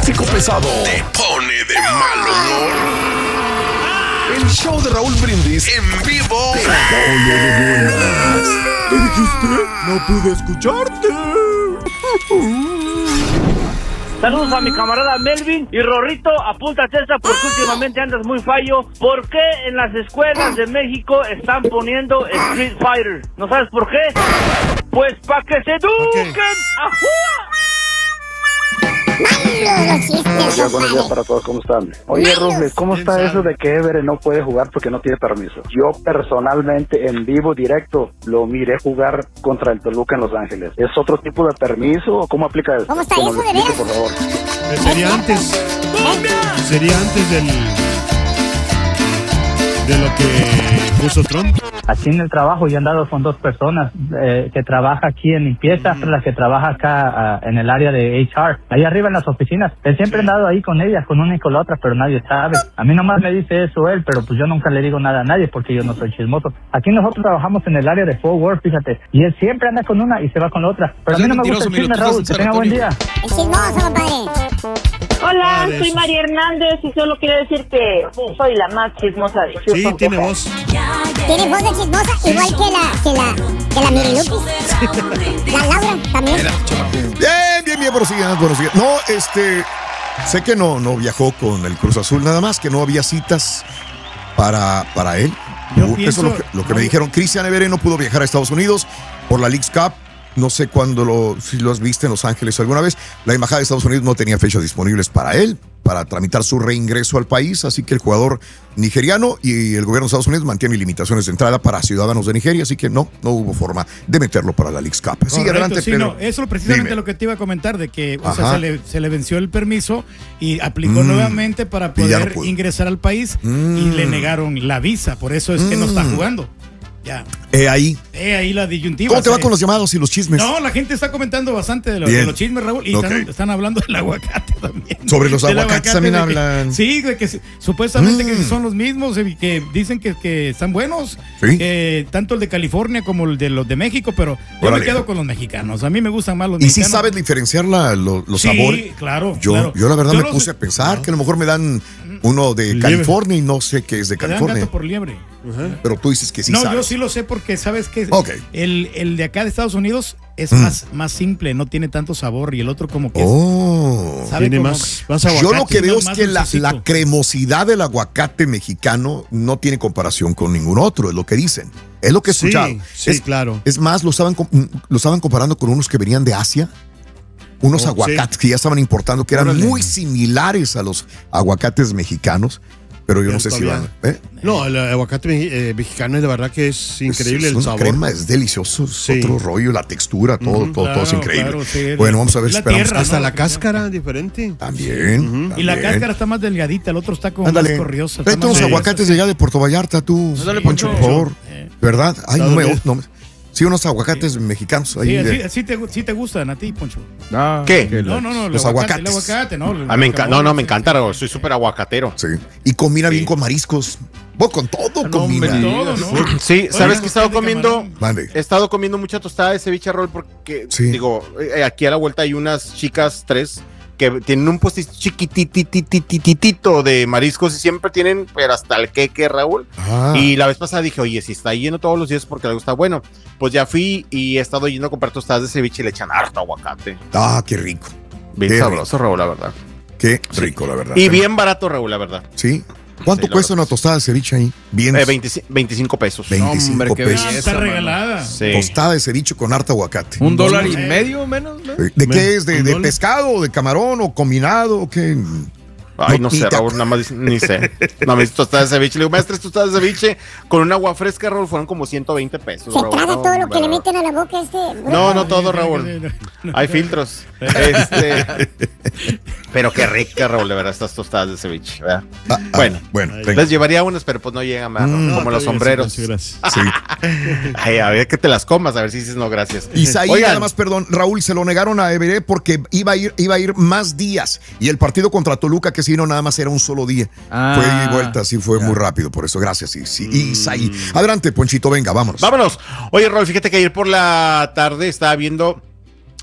tráfico pesado te pone de mal humor. El show de Raúl Brindis en vivo te pone de buenas. ¿Qué dijiste? No pude escucharte. Saludos a mi camarada Melvin y Rorrito, apúntate esta porque últimamente andas muy fallo. ¿Por qué en las escuelas de México están poniendo Street Fighter? ¿No sabes por qué? Pues para que se eduquen. ¡Ajúa! Buenos días para todos, ¿cómo están? Oye, Rufles, ¿cómo está eso de que Everett no puede jugar porque no tiene permiso? Yo personalmente, en vivo, directo, lo miré jugar contra el Toluca en Los Ángeles. ¿Es otro tipo de permiso o cómo aplica eso? ¿Cómo está eso, de veras? Por favor. Sería antes de lo que puso Trump. Aquí en el trabajo yo he andado con dos personas que trabaja aquí en limpieza, la que trabaja acá en el área de HR, ahí arriba en las oficinas. Él siempre he andado ahí con ellas, con una y con la otra, pero nadie sabe. A mí nomás me dice eso él, pero pues yo nunca le digo nada a nadie porque yo no soy chismoso. Aquí nosotros trabajamos en el área de Fort Worth, fíjate, y él siempre anda con una y se va con la otra. Pero a mí no me gusta el chisme, Raúl, que tenga buen día. Es chismoso, compadre. Hola, soy María Hernández y solo quiero decir que soy la más chismosa de Houston. Sí, tiene voz. Tiene voz de chismosa, igual que la Mirilupis. La Laura también. Bien, buenos días. No, sé que no viajó con el Cruz Azul, nada más que no había citas para él. Eso es lo que me dijeron. Christian Everett no pudo viajar a Estados Unidos por la Leagues Cup. No sé si lo has visto en Los Ángeles alguna vez. La embajada de Estados Unidos no tenía fechas disponibles para él, para tramitar su reingreso al país, así que el jugador nigeriano y el gobierno de Estados Unidos mantienen limitaciones de entrada para ciudadanos de Nigeria, así que no hubo forma de meterlo para la Leagues Cup. Sí, adelante, sí, Pedro. No, eso es precisamente lo que te iba a comentar, de que se le venció el permiso y aplicó nuevamente para poder ingresar al país y le negaron la visa, por eso es que no está jugando. Ya. Ahí la disyuntiva. ¿Cómo te va con los llamados y los chismes? No, la gente está comentando bastante de los chismes, Raúl, y están hablando del aguacate también. Sobre los aguacates también hablan. Sí, de que supuestamente que son los mismos, que dicen que están buenos, que tanto el de California como el de los de México, pero yo me quedo con los mexicanos. A mí me gustan más los mexicanos. ¿Y si sabes diferenciar los sabores? Sí, claro. Yo la verdad me puse a pensar que a lo mejor me dan uno de California y no sé qué es de California. Gato por liebre. Pero tú dices que sí sabes. No, yo sí lo sé porque sabes que el de acá de Estados Unidos es más simple, no tiene tanto sabor, y el otro como que tiene más aguacate. Yo lo que veo es que la cremosidad del aguacate mexicano no tiene comparación con ningún otro, es lo que dicen. Es lo que he escuchado. Sí, claro. Es más, lo estaban comparando con unos que venían de Asia. Unos aguacates que ya estaban importando, que eran muy similares a los aguacates mexicanos. Pero yo no sé si van. No, el aguacate mexicano es de verdad que es increíble, el sabor. Crema es delicioso, es otro rollo, la textura, todo es increíble. Claro, sí, bueno, vamos a ver si esperamos. Tierra, hasta la cáscara diferente. También. Y la cáscara está más delgadita, el otro está como más corrioso. Tráete unos aguacates de allá de Puerto Vallarta, tú, Poncho, por favor. ¿Verdad? Ay, no me. Sí, unos aguacates mexicanos. Ahí sí te gustan a ti, Poncho. ¿Qué? No, los aguacates. El aguacate, ¿no? Me encanta, soy súper aguacatero. Sí. Y combina bien con mariscos. Con todo combina. Todo, ¿no? Sí, ¿sabes qué he estado comiendo? He estado comiendo mucha tostada de ceviche, Rol, porque, aquí a la vuelta hay unas chicas, 3, que tienen un puesto chiquitititititito de mariscos y siempre tienen, pero hasta el queque, Raúl. Y la vez pasada dije, oye, si está yendo todos los días porque le gusta, bueno, pues ya fui y he estado yendo a comprar tostadas de ceviche y le echan harto aguacate. Qué rico. Bien sabroso, Raúl, la verdad. Qué rico, la verdad. Y bien barato, Raúl, la verdad. Sí. ¿Cuánto cuesta una tostada de ceviche ahí? Bien. 25 pesos. 25 pesos. Está regalada. Sí. Tostada de ceviche con harta aguacate. $1.50 menos. ¿De qué es? ¿De pescado, o de camarón, o combinado, o qué? Ay, no sé, Raúl, nada más ni sé. No me hice tostadas de ceviche. Le digo, maestra, tostadas de ceviche con un agua fresca, Raúl, fueron como 120 pesos. Se traga todo lo que le meten a la boca No, todo, Raúl. Hay filtros. Pero qué rica, Raúl, de verdad, estas tostadas de ceviche, ¿verdad? Bueno, les llevaría unas, pero pues no llegan más, como los sombreros. Sí, gracias. Sí. Ay, a ver que te las comas, a ver si dices no, gracias. Isaí, nada más, perdón, Raúl, se lo negaron a Everett porque iba a ir más días. Y el partido contra Toluca, que si no, nada más era un solo día. Fue ida y vuelta, así fue muy rápido, por eso, gracias, Isaí. Adelante, Ponchito, venga, vámonos. Vámonos. Oye, Raúl, fíjate que ayer por la tarde estaba viendo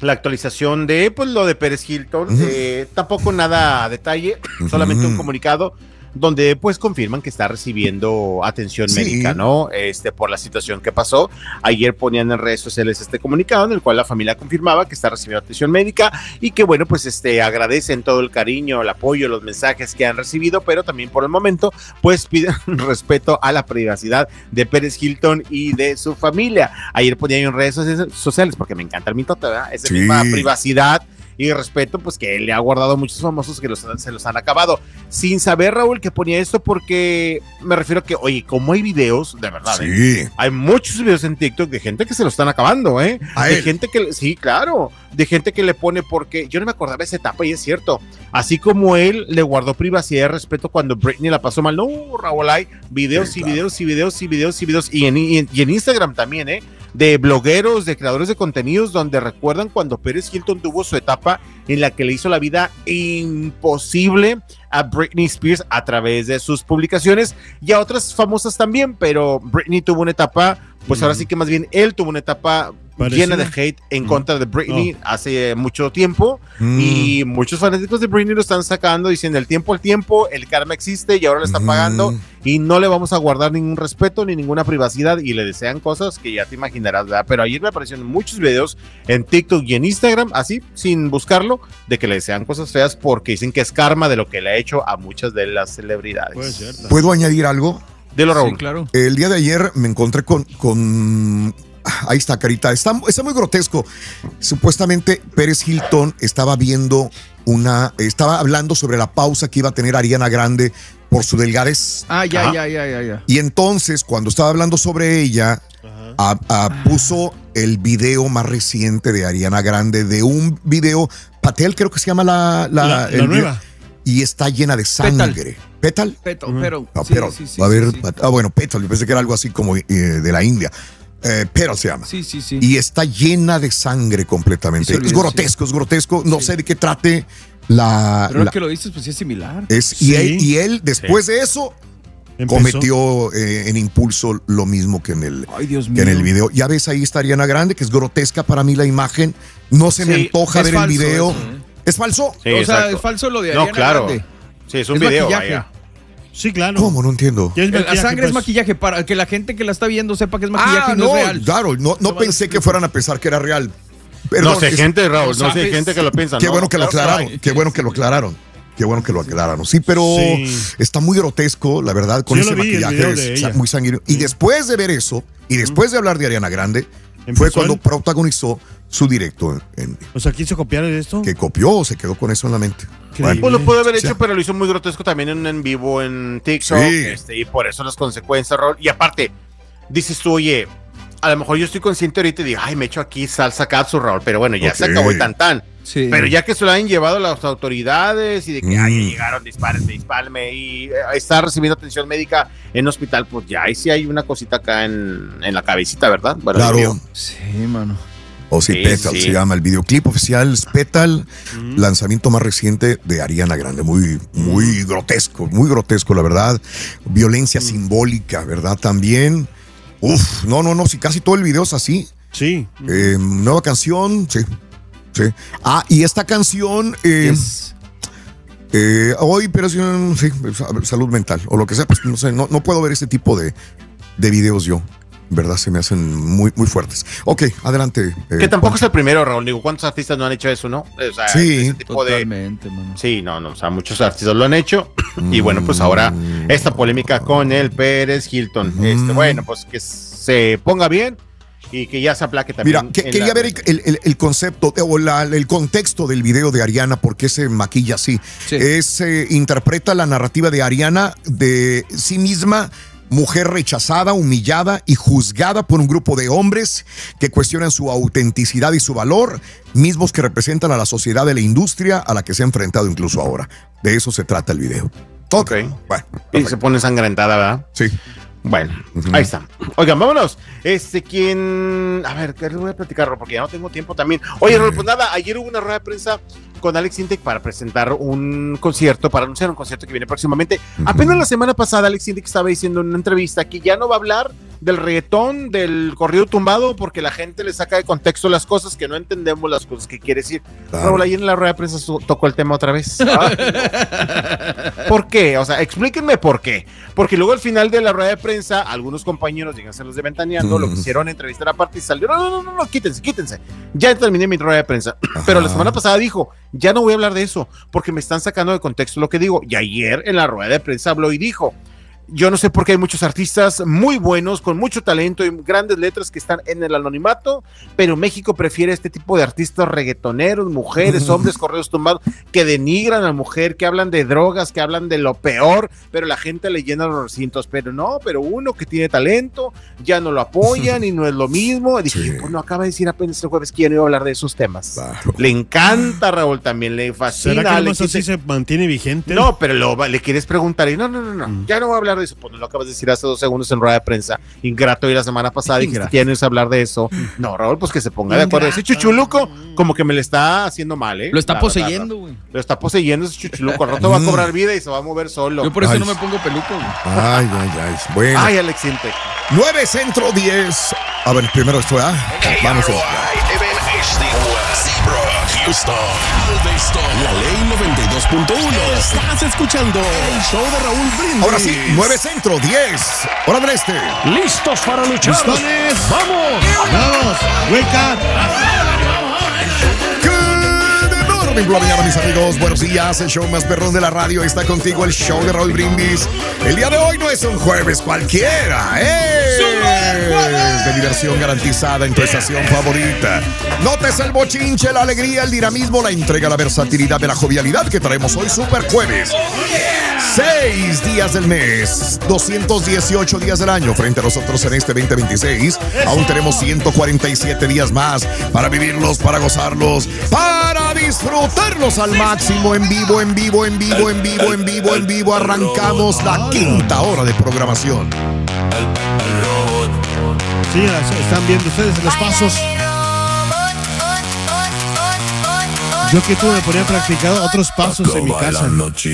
la actualización de pues lo de Pérez Hilton, tampoco nada a detalle, solamente un comunicado donde pues confirman que está recibiendo atención médica, ¿no? Por la situación que pasó. Ayer ponían en redes sociales este comunicado en el cual la familia confirmaba que está recibiendo atención médica y que bueno, pues agradecen todo el cariño, el apoyo, los mensajes que han recibido, pero también por el momento pues piden respeto a la privacidad de Pérez Hilton y de su familia. Ayer ponían en redes sociales, porque me encanta el mitote, ¿verdad? Esa misma privacidad y respeto, pues que él le ha guardado a muchos famosos que se los han acabado. Sin saber, Raúl, que ponía esto, porque me refiero a que, oye, como hay videos, de verdad, hay muchos videos en TikTok de gente que se lo están acabando, de gente que, sí, claro, de gente que le pone, porque yo no me acordaba de esa etapa y es cierto, así como él le guardó privacidad y respeto cuando Britney la pasó mal, no, Raúl, hay videos y videos y videos y videos y videos, y en Instagram también, de blogueros, de creadores de contenidos, donde recuerdan cuando Pérez Hilton tuvo su etapa en la que le hizo la vida imposible a Britney Spears a través de sus publicaciones y a otras famosas también, pero Britney tuvo una etapa, pues ahora sí que más bien él tuvo una etapa llena de hate en contra de Britney hace mucho tiempo y muchos fanáticos de Britney lo están sacando diciendo el tiempo al tiempo, el karma existe y ahora le está pagando y no le vamos a guardar ningún respeto ni ninguna privacidad y le desean cosas que ya te imaginarás, ¿verdad? Pero ayer me aparecieron muchos videos en TikTok y en Instagram, así sin buscarlo, de que le desean cosas feas porque dicen que es karma de lo que le ha hecho a muchas de las celebridades. Puede ser, ¿puedo añadir algo? Dilo, Raúl. Sí, claro. El día de ayer me encontré con ahí está, Carita. Está muy grotesco. Supuestamente Pérez Hilton estaba hablando sobre la pausa que iba a tener Ariana Grande por su delgadez. Ya. Y entonces, cuando estaba hablando sobre ella, puso el video más reciente de Ariana Grande, de un video, Patel creo que se llama la nueva. Y está llena de sangre. ¿Petal? Pero. Sí. A ver, bueno, Petal, yo pensé que era algo así como de la India. Petal se llama. Sí. Y está llena de sangre completamente. Es grotesco. No sé de qué trate Pero el que lo dices, pues sí es similar. Y él, después de eso, cometió en impulso lo mismo que en el video. Ya ves, ahí está Ariana Grande, que es grotesca para mí la imagen. No se me antoja ver el video. Eso, ¿Es falso? Sí, o sea, es falso lo de Ariana Grande. Sí, es un video. Maquillaje. Sí, claro. ¿Cómo? No entiendo. La sangre es maquillaje para que la gente que la está viendo sepa que es maquillaje y no es real. Claro, no pensé que fueran a pensar que era real. Perdón, no sé, gente, Raúl, no sé, gente que lo piensa. Qué bueno que lo aclararon. Qué bueno que lo aclararon. Sí, pero está muy grotesco, la verdad, con ese maquillaje muy sanguíneo. Y después de ver eso, y después de hablar de Ariana Grande, fue cuando protagonizó su directo. O sea, ¿quiso copiar esto? Que copió, se quedó con eso en la mente. Bueno, pues lo pudo haber hecho, pero lo hizo muy grotesco también en vivo en TikTok. Y por eso las consecuencias, Raúl. Y aparte, dices tú, oye, a lo mejor yo estoy consciente ahorita y digo, ay, me echo aquí salsa capsu, Raúl, pero bueno, ya se acabó y tan. Sí. Pero ya que se lo han llevado las autoridades y de que ay, llegaron, dispárenme y está recibiendo atención médica en hospital, pues ya ahí sí hay una cosita acá en la cabecita, ¿verdad? Bueno, claro. Sí, mano. Petal se llama el videoclip oficial, es Petal, lanzamiento más reciente de Ariana Grande, muy grotesco, la verdad. Violencia simbólica, ¿verdad? También. No, si casi todo el video es así. Sí. Nueva canción, sí. Y esta canción hoy, pero sí, salud mental o lo que sea, pues no sé, no puedo ver ese tipo de videos yo. ¿Verdad? Se me hacen muy fuertes. Ok, adelante. Que tampoco es el primero, Raúl. Digo, ¿cuántos artistas no han hecho eso, no? O sea, ese tipo totalmente, mano. Sí, no. O sea, muchos artistas lo han hecho. Y bueno, pues ahora esta polémica con el Pérez Hilton. Bueno, pues que se ponga bien y que ya se aplaque también. Mira, quería ver el concepto o el contexto del video de Ariana, por qué se maquilla así. Sí. Interpreta la narrativa de Ariana de sí misma, mujer rechazada, humillada y juzgada por un grupo de hombres que cuestionan su autenticidad y su valor, mismos que representan a la sociedad de la industria a la que se ha enfrentado incluso ahora. De eso se trata el video. Ok. Bueno, y se pone ensangrentada, ¿verdad? Sí. Bueno, ahí está. Oigan, vámonos. ¿Quién? A ver, ¿qué les voy a platicar, porque ya no tengo tiempo también. Oye, Rol, pues nada, ayer hubo una rueda de prensa con Alex Intec para presentar un concierto, para anunciar un concierto que viene próximamente. Apenas la semana pasada Alex Intec estaba diciendo en una entrevista que ya no va a hablar del reggaetón, del corrido tumbado, porque la gente le saca de contexto las cosas que no entendemos las cosas que quiere decir. Claro. Raúl, ahí en la rueda de prensa tocó el tema otra vez. Ay, no. ¿Por qué? O sea, explíquenme por qué. Porque luego al final de la rueda de prensa, algunos compañeros, díganse los de Ventaneando, lo quisieron entrevistar aparte y salió, no, quítense. Ya terminé mi rueda de prensa. Ajá. Pero la semana pasada dijo, ya no voy a hablar de eso, porque me están sacando de contexto lo que digo. Y ayer en la rueda de prensa habló y dijo, yo no sé por qué hay muchos artistas muy buenos, con mucho talento y grandes letras que están en el anonimato, pero México prefiere este tipo de artistas reggaetoneros, mujeres, hombres, correos tumbados, que denigran a la mujer, que hablan de drogas, que hablan de lo peor, pero la gente le llena los recintos, pero uno que tiene talento, ya no lo apoyan y no es lo mismo. Y dije, pues no, acaba de decir apenas el jueves que ya no iba a hablar de esos temas. Claro. Le encanta, Raúl, también le fascina. ¿Será que no así se mantiene vigente? No, pero le quieres preguntar y no, ya no voy a hablar de eso. Pues no lo acabas de decir hace 2 segundos en rueda de prensa. Ingrato, y la semana pasada dijiste, ¿tienes hablar de eso? No, Raúl, pues que se ponga de acuerdo. Ese chuchuluco como que me le está haciendo mal, ¿eh? Lo está poseyendo, güey. Lo está poseyendo ese chuchuluco. Al rato va a cobrar vida y se va a mover solo. Yo por eso no me pongo peluco, güey. Ay. Bueno. Ay, Alex, siente. 9 Centro 10. A ver, primero esto, vamos a ver. Houston, Galveston, la ley 92.1. Estás escuchando el show de Raúl Brindis. Ahora sí, 9 Centro, 10. Hora del este. ¿Listos para luchar? ¡Listones! ¡Vamos! ¡Wake up! Mañana, mis amigos, buenos días. El show más perrón de la radio está contigo, el show de Raúl Brindis. El día de hoy no es un jueves cualquiera, es de diversión garantizada en tu estación favorita. Notes el bochinche, la alegría, el dinamismo, la entrega, la versatilidad de la jovialidad que traemos hoy, Super Jueves. 6 días del mes, 218 días del año frente a nosotros en este 2026. Aún tenemos 147 días más para vivirlos, para gozarlos, para disfrutarlos al máximo. En vivo. Arrancamos la 5ª hora de programación. Sí, están viendo ustedes los pasos. Yo que tú me ponía a practicar otros pasos en mi casa.